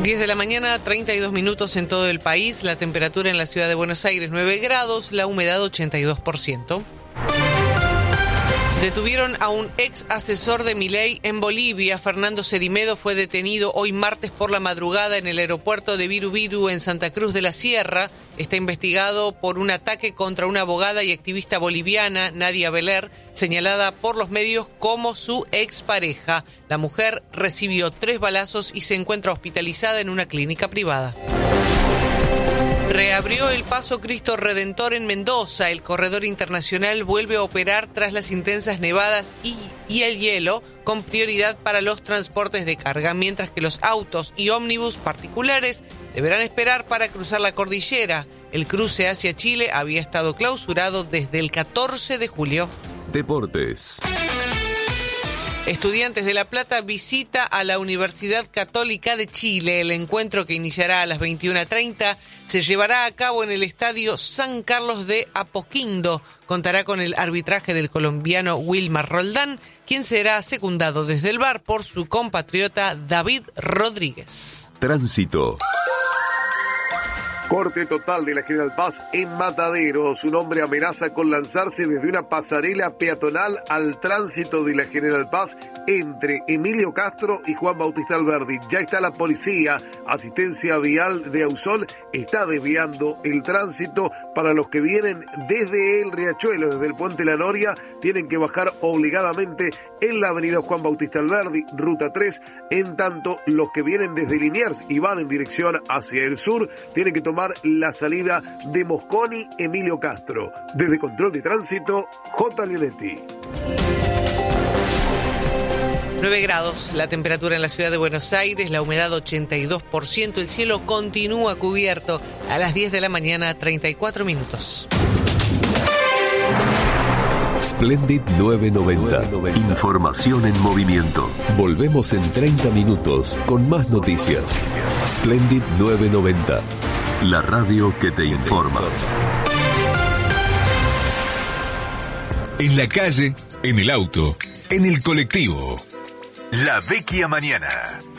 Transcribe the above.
10 de la mañana, 32 minutos en todo el país. La temperatura en la ciudad de Buenos Aires, 9 grados, la humedad 82%. Detuvieron a un ex asesor de Milei en Bolivia. Fernando Cerimedo fue detenido hoy martes por la madrugada en el aeropuerto de Viru Viru en Santa Cruz de la Sierra. Está investigado por un ataque contra una abogada y activista boliviana, Nadia Beler, señalada por los medios como su expareja. La mujer recibió 3 balazos y se encuentra hospitalizada en una clínica privada. Reabrió el Paso Cristo Redentor en Mendoza. El corredor internacional vuelve a operar tras las intensas nevadas y el hielo, con prioridad para los transportes de carga, mientras que los autos y ómnibus particulares deberán esperar para cruzar la cordillera. El cruce hacia Chile había estado clausurado desde el 14 de julio. Deportes. Estudiantes de La Plata visita a la Universidad Católica de Chile. El encuentro, que iniciará a las 21:30, se llevará a cabo en el estadio San Carlos de Apoquindo. Contará con el arbitraje del colombiano Wilmar Roldán, quien será secundado desde el VAR por su compatriota David Rodríguez. Tránsito. Corte total de la General Paz en Mataderos. Un hombre amenaza con lanzarse desde una pasarela peatonal al tránsito de la General Paz entre Emilio Castro y Juan Bautista Alberdi. Ya está la policía. Asistencia vial de Ausol está desviando el tránsito para los que vienen desde el Riachuelo, desde el Puente La Noria. Tienen que bajar obligadamente en la avenida Juan Bautista Alberdi, ruta 3. En tanto, los que vienen desde Liniers y van en dirección hacia el sur tienen que tomar la salida de Mosconi, Emilio Castro. Desde Control de Tránsito, J. Leonetti. 9 grados, la temperatura en la ciudad de Buenos Aires, la humedad 82%, el cielo continúa cubierto. A las 10 de la mañana, 34 minutos. Splendid 990. Información en movimiento. Volvemos en 30 minutos con más noticias. Splendid 990. La radio que te informa. En la calle, en el auto, en el colectivo. La Vecchia Mañana.